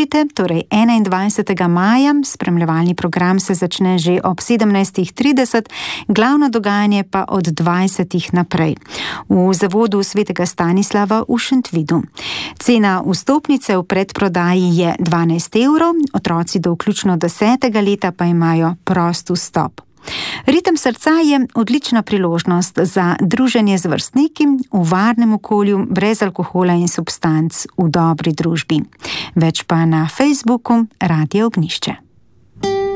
pridite, torej 21. maja, spremljevalni program se začne že ob 17:30, glavno dogajanje pa od 20. naprej v zavodu Svetega Stanislava v Šentvidu. Cena vstopnice v predprodaji je 12 €, otroci do vključno 10. leta pa imajo prost vstop. Ritem srca je odlična priložnost za druženje z vrstniki v varnem okolju, brez alkohola in substanc, v dobri družbi. Več pa na Facebooku Radio Ognjišče.